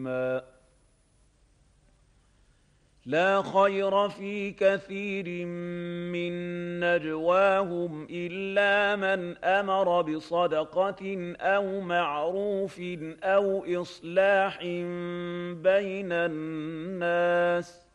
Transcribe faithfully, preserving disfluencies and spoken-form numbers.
إثما لا خير في كثير من نجواهم إلا من أمر بصدقة أو معروف أو إصلاح بين الناس